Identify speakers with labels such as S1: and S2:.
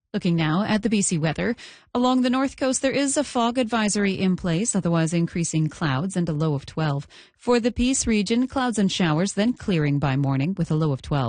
S1: Looking now at the BC weather. Along the north coast, there is a fog advisory in place, otherwise increasing clouds and a low of 12. For the Peace region, clouds and showers, then clearing by morning with a low of 12.